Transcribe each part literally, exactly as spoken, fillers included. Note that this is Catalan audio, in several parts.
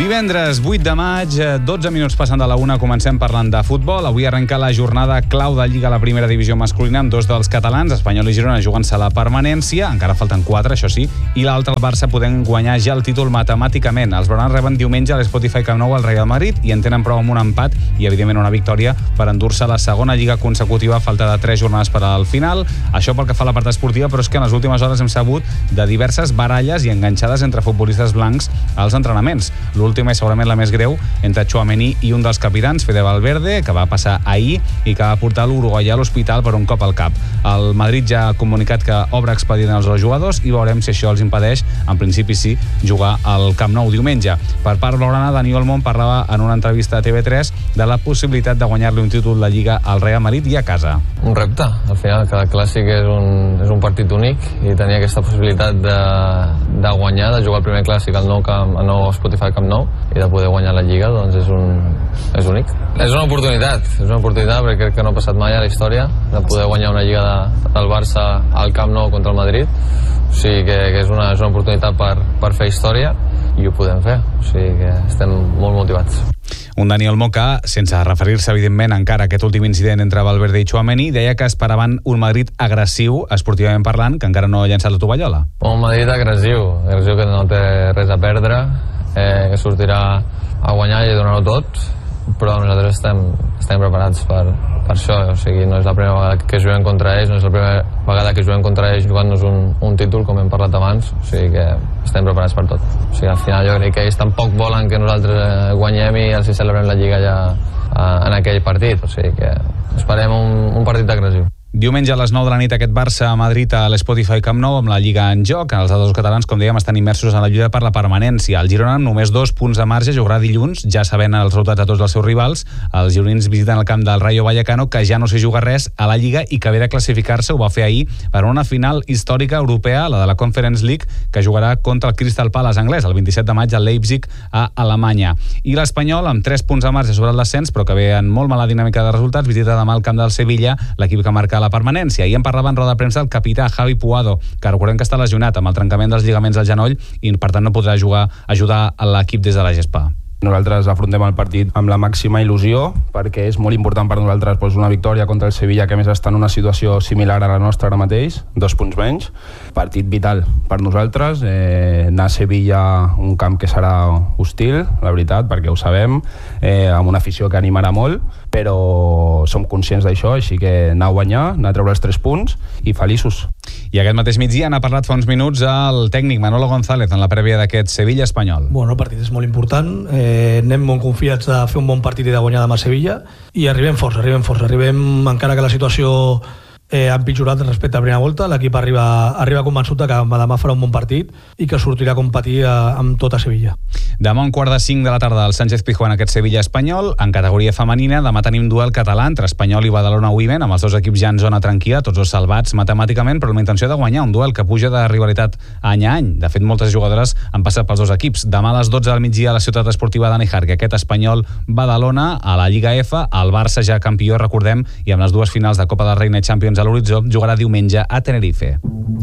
Divendres vuit de maig, dotze minuts passant de la una, comencem parlant de futbol. Avui arrenca la jornada clau de Lliga a la primera divisió masculina amb dos dels catalans, Espanyol i Girona, jugant-se la permanència. Encara falten quatre, això sí, i l'altre, el Barça, podent guanyar ja el títol matemàticament. Els blaugrans reben diumenge a l'Spotify Camp Nou al Real Madrid i en tenen prou amb un empat i, evidentment, una victòria per endur-se la segona Lliga consecutiva a falta de tres jornades per al final. Això pel que fa a la part esportiva, però és que en les últimes hores hem sabut de diverses baralles i enganxades entre futbolistes blancs als entrenaments. L'última és segurament la més greu, entre Tchouaméni i un dels capitans, Fede Valverde, que va passar ahir i que va portar l'uruguaià a l'hospital per un cop al cap. El Madrid ja ha comunicat que obre expedient als dos jugadors i veurem si això els impedeix, en principi sí, jugar al Camp Nou diumenge. Per part blaugrana, Dani Olmo parlava en una entrevista a T V tres de la possibilitat de guanyar-li un títol de Lliga al Real Madrid i a casa. Un repte. Al final, cada clàssic és un, és un partit únic i tenir aquesta possibilitat de, de guanyar, de jugar el primer clàssic al nou, camp, al nou Spotify Camp Nou i de poder guanyar la Lliga, doncs és, un, és únic. És una oportunitat, és una oportunitat perquè crec que no ha passat mai a la història de poder guanyar una Lliga de, del Barça al Camp Nou contra el Madrid. O sigui que, que és, una, és una oportunitat per, per fer història i ho podem fer. O sigui que estem molt motivats. Un Dani Olmo que, sense referir-se evidentment encara a aquest últim incident entre Valverde i Tchouaméni, deia que esperaven un Madrid agressiu, esportivament parlant, que encara no ha llançat la tovallola. Un Madrid agressiu, agressiu que no té res a perdre, eh, que sortirà a guanyar i a donar-ho tot, però nosaltres estem, estem preparats per, per això. O sigui, no és la primera vegada que juguem contra ells, no és la primera vegada que juguem contra ells jugant-nos un, un títol, com hem parlat abans, o sigui que estem preparats per tot. O sigui, al final jo crec que ells tampoc volen que nosaltres guanyem i els celebrem la Lliga ja en aquell partit, o sigui que esperem un, un partit agressiu. Diumenge a les nou de la nit aquest Barça a Madrid a l'Spotify Camp Nou amb la Lliga en joc. Els altres catalans, com dèiem, estan immersos en la lluita per la permanència. El Girona, amb només dos punts de marge, jugarà dilluns, ja sabent els resultats de tots els seus rivals. Els gironins visiten el camp del Rayo Vallecano, que ja no s'hi juga res a la Lliga i que ve de classificar-se, ho va fer ahir, per una final històrica europea, la de la Conference League, que jugarà contra el Crystal Palace anglès, el vint-i-set de maig a Leipzig, a Alemanya. I l'Espanyol, amb tres punts de marge sobre el descens, però que ve en molt mala dinàmica de resultats, visita demà el camp del Sevilla, l'equip que marca la permanència. I en parlava en roda de premsa el capità Javi Puado, que recordem que està lesionat amb el trencament dels lligaments del genoll i per tant no podrà jugar ajudar a l'equip des de la gespa. Nosaltres afrontem el partit amb la màxima il·lusió perquè és molt important per nosaltres doncs, una victòria contra el Sevilla, que a més està en una situació similar a la nostra ara mateix, dos punts menys. Partit vital per nosaltres, eh, anar a Sevilla, un camp que serà hostil, la veritat, perquè ho sabem, eh, amb una afició que animarà molt, però som conscients d'això, així que anar a guanyar, anar a treure els tres punts i feliços. I aquest mateix migdia n'ha parlat fa uns minuts el tècnic Manolo González en la prèvia d'aquest Sevilla-Espanyol. Bueno, el partit és molt important, eh, anem molt confiats de fer un bon partit i de guanyar demà a Sevilla i arribem forts, arribem forts, arribem encara que la situació eh, ha empitjorat respecte a la primera volta, l'equip arriba, arriba convençut que demà farà un bon partit i que sortirà a competir a, amb tota Sevilla. Demà un quart de cinc de la tarda al Sánchez Pizjuán aquest Sevilla-Espanyol. En categoria femenina demà tenim duel català entre Espanyol i Badalona Women, amb els dos equips ja en zona tranquil·la, tots dos salvats matemàticament, però amb la intenció de guanyar, un duel que puja de rivalitat any a any. De fet, moltes jugadores han passat pels dos equips. Demà a les dotze del migdia a la ciutat esportiva de Níjar, que aquest Espanyol-Badalona a la Lliga F, el Barça ja campió, recordem, i amb les dues finals de Copa del Rei i Champions a l'horitzó, jugarà diumenge a Tenerife.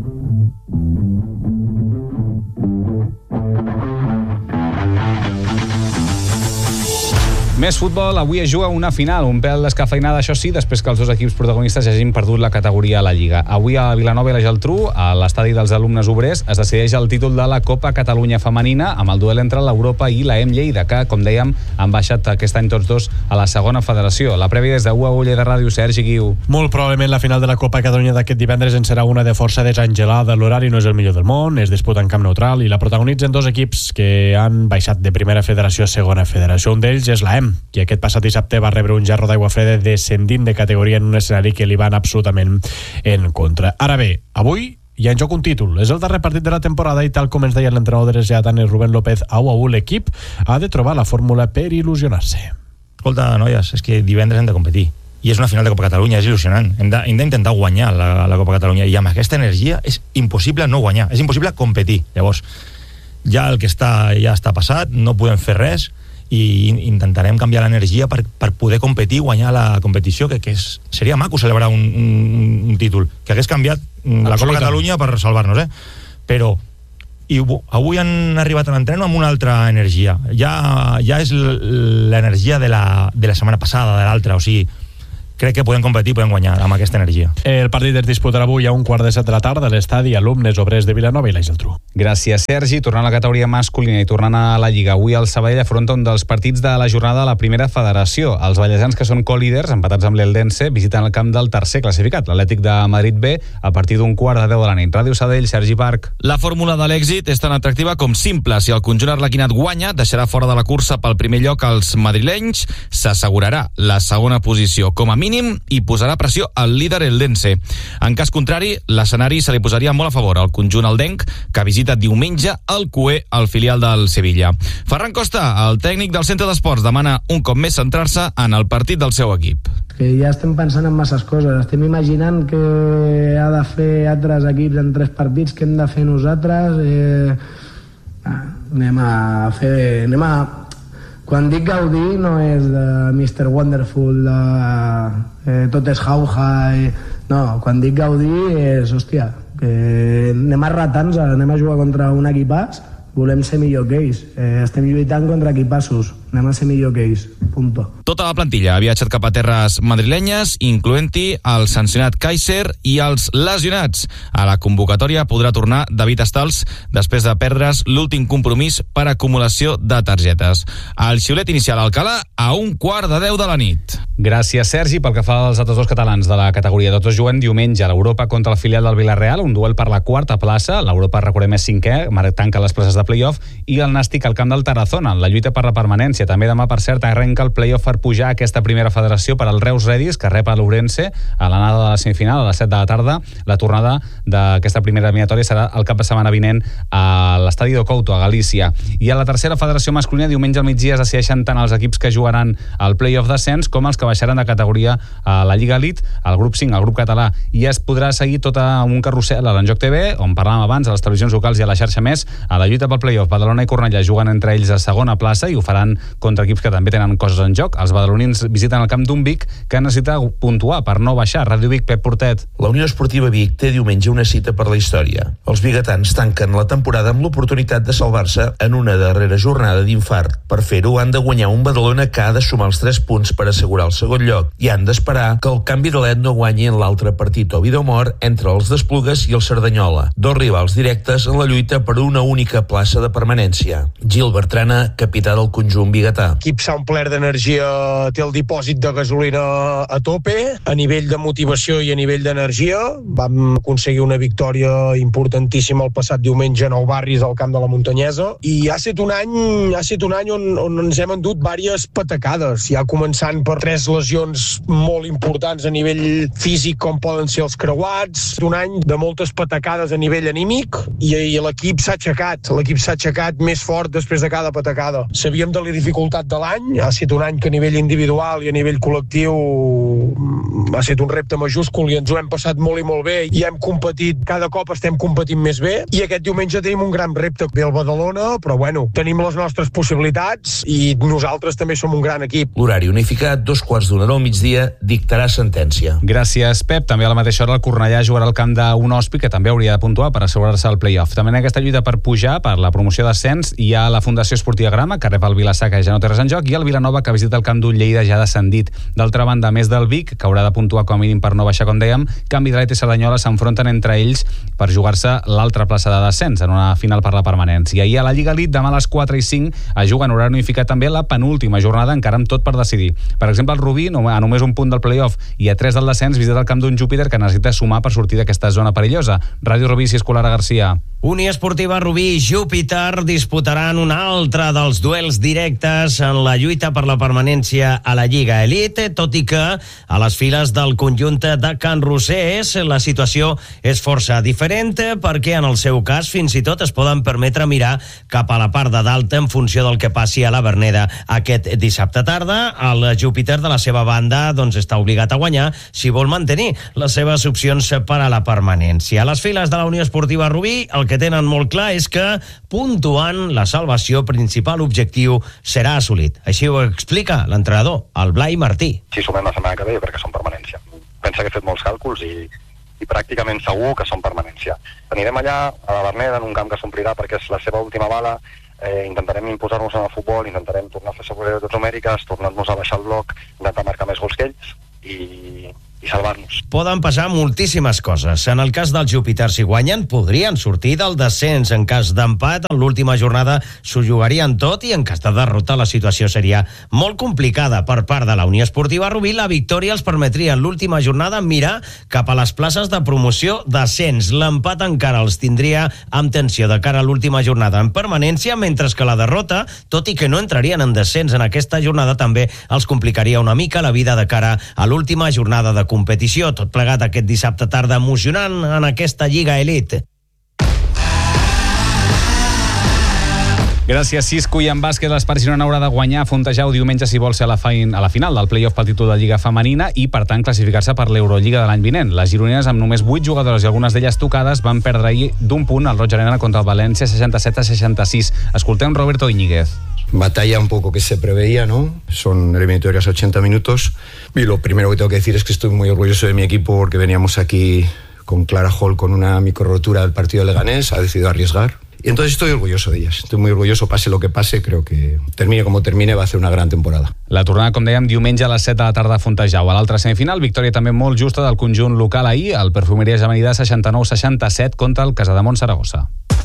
Més futbol, avui es juga una final, un pèl descafeinada, això sí, després que els dos equips protagonistes hagin perdut la categoria a la Lliga. Avui a Vilanova i la Geltrú, a l'estadi dels alumnes obrers, es decideix el títol de la Copa Catalunya Femenina amb el duel entre l'Europa i la E M Lleida, que, com dèiem, han baixat aquest any tots dos a la segona federació. La prèvia des de U A U Lleida Ràdio, Sergi Guiu. Molt probablement la final de la Copa Catalunya d'aquest divendres en serà una de força desangelada. L'horari no és el millor del món, es disputa en camp neutral i la protagonitzen dos equips que han baixat de primera federació a segona federació. Un d'ells és la E M, qui aquest passat dissabte va rebre un gerro d'aigua freda descendint de categoria en un escenari que li van absolutament en contra. Ara bé, avui hi ha en joc un títol. És el darrer partit de la temporada i tal com ens deia l'entrenador de l'Esgeatana, Rubén López, a U A U, l'equip ha de trobar la fórmula per il·lusionar-se. Escolta, noies, és que divendres hem de competir. I és una final de Copa Catalunya, és il·lusionant. Hem d'intentar guanyar la, la Copa Catalunya i amb aquesta energia és impossible no guanyar, és impossible competir. Llavors, ja el que està ja està passat, no podem fer res i intentarem canviar l'energia per, per poder competir i guanyar la competició, que, que és, seria maco celebrar un, un, un títol que hagués canviat la Copa Catalunya per salvar-nos, eh? Però i avui han arribat a l'entreno amb una altra energia. Ja, ja és l'energia de la, de la setmana passada, de l'altra, o sigui, crec que podem competir, podem guanyar amb aquesta energia. El partit es disputarà avui a un quart de set de la tarda a l'estadi Alumnes Obrers de Vilanova i la Geltrú. Gràcies, Sergi. Tornant a la categoria masculina i tornant a la Lliga, avui el Sabadell afronta un dels partits de la jornada de la primera federació. Els ballesans, que són co-líders, empatats amb l'Eldense, visiten el camp del tercer classificat, l'Atlètic de Madrid B, a partir d'un quart de deu de la nit. Ràdio Sabadell, Sergi Parc. La fórmula de l'èxit és tan atractiva com simple. Si el conjunt arlequinat guanya, deixarà fora de la cursa pel primer lloc els madrilenys, s'assegurarà la segona posició com a mínim i posarà pressió al líder Eldense. En cas contrari, l'escenari se li posaria molt a favor al conjunt aldenc, que visita diumenge el Q E, el filial del Sevilla. Ferran Costa, el tècnic del Centre d'Esports, demana un cop més centrar-se en el partit del seu equip. Que ja estem pensant en masses coses. Estem imaginant que ha de fer altres equips en tres partits, que hem de fer nosaltres. Eh... Ah, anem a fer... Anem a... Quan dic gaudir no és de mister Wonderful, de eh, tot és jauja, i... no, quan dic gaudir és, hòstia, que anem a ratar-nos, anem a jugar contra un equipàs, volem ser millor que ells, eh, estem lluitant contra equipassos, anem a ser millor que ells, punto. Tota la plantilla ha viatjat cap a terres madrilenyes, incloent-hi el sancionat Kaiser i els lesionats. A la convocatòria podrà tornar David Estals després de perdre's l'últim compromís per acumulació de targetes. El xiulet inicial a Alcalà a un quart de deu de la nit. Gràcies, Sergi. Pel que fa als altres dos catalans de la categoria, tots juguen diumenge a l'Europa contra el filial del Villarreal, un duel per la quarta plaça. L'Europa, recordem, és cinquè, tanca les places de playoff, i el Nàstic al camp del Tarazona, en la lluita per la permanència. També demà, per cert, arrenca el playoff per pujar a aquesta primera federació per al Reus Redis, que rep a l'Ourense a l'anada de la semifinal a les set de la tarda. La tornada d'aquesta primera eliminatòria serà el cap de setmana vinent a l'estadi do Couto, a Galícia. I a la tercera federació masculina, diumenge al migdia es decideixen tant els equips que jugaran al playoff d'ascens com els que baixaran de categoria a la Lliga Elite, al grup cinc, al grup català, i es podrà seguir tot amb un carrusel a l'Enjoc T V, on parlàvem abans, a les televisions locals i a la xarxa Més. A la lluita pel playoff, Badalona i Cornellà juguen entre ells a segona plaça i ho faran contra equips que també tenen coses en joc. Els badalonins visiten el camp d'un Vic que necessita puntuar per no baixar. Ràdio Vic, Pep Portet. La Unió Esportiva Vic té diumenge una cita per la història. Els biguetans tanquen la temporada amb l'oportunitat de salvar-se en una darrera jornada d'infart. Per fer-ho han de guanyar un Badalona que ha de sumar els tres punts per assegurar el segon lloc i han d'esperar que el canvi de l'Et no guanyi en l'altre partit o vida o mort entre els d'Esplugues i el Cerdanyola, dos rivals directes en la lluita per una única plaça de permanència. Gil Bertrana, capità del conjunt biguetà. L'equip s'ha omplert d'energia, té el dipòsit de gasolina a tope, a nivell de motivació i a nivell d'energia. Vam aconseguir una victòria importantíssima el passat diumenge a Nou Barris al camp de la Muntanyesa i ha estat un any, ha estat un any on, on ens hem endut diverses patacades, ja començant per tres lesions molt importants a nivell físic com poden ser els creuats, un any de moltes patacades a nivell anímic i, i l'equip s'ha aixecat, l'equip s'ha aixecat més fort després de cada patacada. Sabíem de la dificultat de l'any, ha estat un any que a nivell individual i a nivell col·lectiu ha estat un repte majúscul i ens ho hem passat molt i molt bé i hem competit, cada cop estem competint més bé i aquest diumenge tenim un gran repte ve el Badalona, però bueno, tenim les nostres possibilitats i nosaltres també som un gran equip. L'horari unificat, dos quarts d'una del migdia, dictarà sentència. Gràcies, Pep. També a la mateixa hora el Cornellà jugarà al camp d'un Hospi que també hauria de puntuar per assegurar-se el play-off. També en aquesta lluita per pujar, per la promoció d'ascens, hi ha la Fundació Esportiva Grama, que rep el Vilassar, que ja no té res en joc, i el Vilanova, que visita el camp d'un Lleida ja descendit. D'altra banda, més del Vic, que haurà de puntuar com a mínim per no baixar, com dèiem, Can Vidralet i Cerdanyola s'enfronten entre ells per jugar-se l'altra plaça de descens en una final per la permanència. I a la Lliga Elite, demà a les quatre i cinc, es juga en horari unificat també la penúltima jornada, encara amb tot per decidir. Per exemple, el Rubí, a només un punt del play-off i a tres del descens, visita el camp d'un Júpiter que necessita sumar per sortir d'aquesta zona perillosa. Ràdio Rubí, si Escolara Garcia. Unió Esportiva Rubí i Júpiter disputaran un altre dels duels directes en la lluita per la permanència a la Lliga Elite, tot i que a les files del conjunt de Can Rosés la situació és força diferent perquè en el seu cas fins i tot es poden permetre mirar cap a la part de dalt en funció del que passi a la Verneda aquest dissabte tarda. El Júpiter, de la seva banda, doncs està obligat a guanyar si vol mantenir les seves opcions per a la permanència. A les files de la Unió Esportiva Rubí el que tenen molt clar és que puntuant la salvació principal objectiu serà assolit. Així ho explica l'entrenador, el Blai Martí. Si sumem la setmana que ve, jo crec que som permanència. Pensa que he fet molts càlculs i, i pràcticament segur que són permanència. Anirem allà, a la Verneda, en un camp que s'omplirà perquè és la seva última bala, eh, intentarem imposar-nos en el futbol, intentarem tornar a fer superioritats numèriques, tornar-nos a baixar el bloc, intentar marcar més gols que ells i, i salvar-nos. Poden passar moltíssimes coses. En el cas dels Júpiter, si guanyen, podrien sortir del descens. En cas d'empat, en l'última jornada s'ho jugarien tot i en cas de derrota la situació seria molt complicada. Per part de la Unió Esportiva Rubí, la victòria els permetria en l'última jornada mirar cap a les places de promoció d'ascens. L'empat encara els tindria amb tensió de cara a l'última jornada en permanència, mentre que la derrota, tot i que no entrarien en descens en aquesta jornada, també els complicaria una mica la vida de cara a l'última jornada de competició. Tot plegat aquest dissabte tarda emocionant en aquesta Lliga Elite. Gràcies, Cisco. I en bàsquet, l'Espart Girona haurà de guanyar a Fontejau diumenge si vol ser a la, fein, a la final del play-off pel títol de Lliga Femenina i, per tant, classificar-se per l'Eurolliga de l'any vinent. Les gironines, amb només vuit jugadores i algunes d'elles tocades, van perdre ahir d'un punt al Roig Arena contra el València, seixanta-set a seixanta-sis. Escoltem Roberto Íñiguez. Batalla un poco que se preveía, ¿no? Son eliminatorias a ochenta minutos y lo primero que tengo que decir es que estoy muy orgulloso de mi equipo porque veníamos aquí con Clara Hall con una micro rotura del partido de Leganés, ha decidido arriesgar y entonces estoy orgulloso de ellas, estoy muy orgulloso, pase lo que pase, creo que termine como termine va a ser una gran temporada. La tornada, com dèiem, diumenge a les set de la tarda a Fontejau. A l'altra semifinal, victòria també molt justa del conjunt local ahir, el Perfumeries Avenida seixanta-nou a seixanta-set contra el Casademont Saragossa.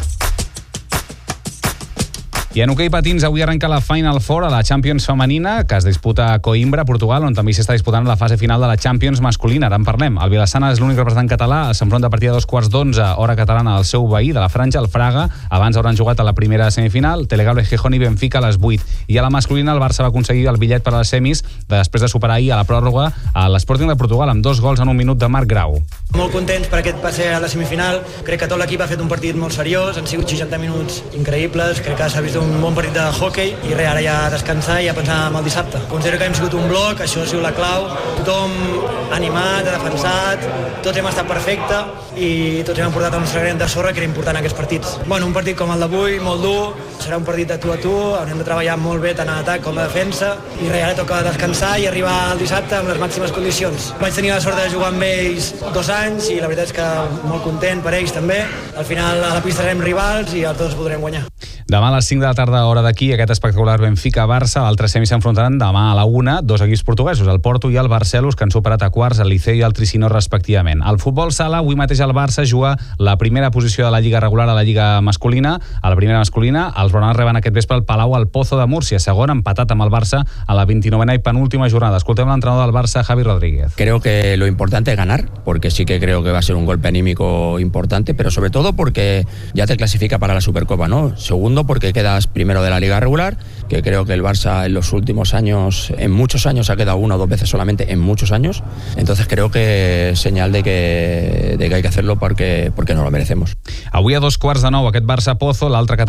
I en hoquei patins avui arrenca la Final Four a la Champions femenina, que es disputa a Coimbra, Portugal, on també s'està disputant la fase final de la Champions masculina. Ara en parlem. El Vilassana és l'únic representant català, s'enfronta a partir de dos quarts d'onze, hora catalana, al seu veí de la franja, el Fraga. Abans hauran jugat a la primera semifinal, Telegable, Gijón i Benfica a les vuit. I a la masculina el Barça va aconseguir el bitllet per a les semis després de superar ahir a la pròrroga a l'Sporting de Portugal amb dos gols en un minut de Marc Grau. Molt contents per aquest passe a la semifinal. Crec que tot l'equip ha fet un partit molt seriós, han sigut seixanta minuts increïbles, crec que s'ha vist un bon partit de hockey i res, ara ja a descansar i a pensar en el dissabte. Considero que hem sigut un bloc, això ha sigut la clau, tothom animat, ha defensat, tots hem estat perfecte i tots hem portat el nostre granet de sorra, que era important en aquests partits. Bueno, un partit com el d'avui, molt dur, serà un partit de tu a tu, haurem de treballar molt bé tant a atac com a defensa i res, ara toca descansar i arribar al dissabte amb les màximes condicions. Vaig tenir la sort de jugar amb ells dos anys i la veritat és que molt content per ells també. Al final a la pista serem rivals i tots podrem guanyar. Demà a les cinc de la tarda, hora d'aquí, aquest espectacular Benfica-Barça. Altres semis s'enfrontaran demà a la una, dos equips portuguesos, el Porto i el Barcelos, que han superat a quarts el Liceo i el Tricino respectivament. Al futbol sala, avui mateix el Barça juga la primera posició de la Lliga regular a la Lliga masculina. A la primera masculina, els blaugranes reben aquest vespre el Palau al Pozo de Múrcia, segon, empatat amb el Barça a la vint-i-novena i penúltima jornada. Escoltem l'entrenador del Barça, Javi Rodríguez. Creo que lo importante es ganar, porque sí que creo que va a ser un golpe anímico importante, pero sobre todo porque ya te clasifica para la Supercopa, ¿no? Segundo, porque quedas primero de la Liga regular, que creo que el Barça en los últimos años, en muchos años ha quedado una o dos veces solamente, en muchos años. Entonces creo que es señal de que, de que hay que hacerlo porque, porque no lo merecemos. Avui a dos quarts de nou aquest Barça-Pozo, l'altre català